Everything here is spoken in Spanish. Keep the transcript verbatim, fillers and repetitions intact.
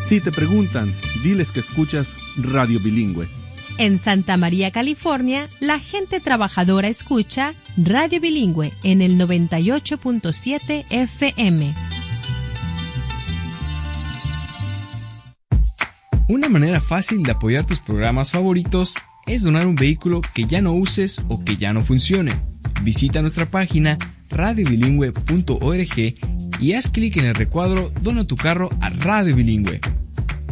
Si te preguntan, diles que escuchas Radio Bilingüe. En Santa María, California, la gente trabajadora escucha Radio Bilingüe en el noventa y ocho punto siete F M. Una manera fácil de apoyar tus programas favoritos es donar un vehículo que ya no uses o que ya no funcione. Visita nuestra página radio bilingüe punto org y haz clic en el recuadro Dona tu carro a Radio Bilingüe.